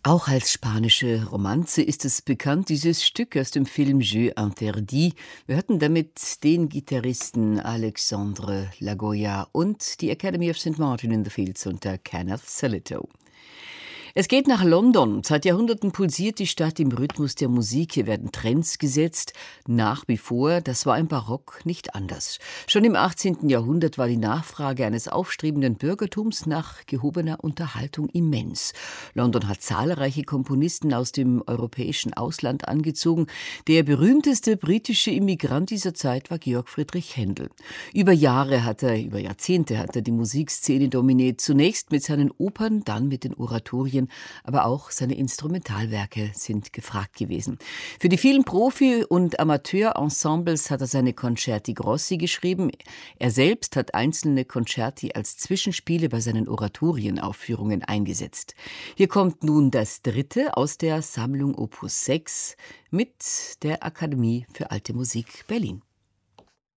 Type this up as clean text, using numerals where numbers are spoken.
Auch als spanische Romanze ist es bekannt, dieses Stück aus dem Film Jeu interdit. Wir hörten damit den Gitarristen Alexandre Lagoya und die Academy of St. Martin in the Fields unter Kenneth Selito. Es geht nach London. Seit Jahrhunderten pulsiert die Stadt im Rhythmus der Musik. Hier werden Trends gesetzt. Nach wie vor, das war im Barock nicht anders. Schon im 18. Jahrhundert war die Nachfrage eines aufstrebenden Bürgertums nach gehobener Unterhaltung immens. London hat zahlreiche Komponisten aus dem europäischen Ausland angezogen. Der berühmteste britische Immigrant dieser Zeit war Georg Friedrich Händel. Über Jahrzehnte hat er die Musikszene dominiert. Zunächst mit seinen Opern, dann mit den Oratorien. Aber auch seine Instrumentalwerke sind gefragt gewesen. Für die vielen Profi- und Amateurensembles hat er seine Concerti Grossi geschrieben. Er selbst hat einzelne Concerti als Zwischenspiele bei seinen Oratorienaufführungen eingesetzt. Hier kommt nun das dritte aus der Sammlung Opus 6 mit der Akademie für Alte Musik Berlin.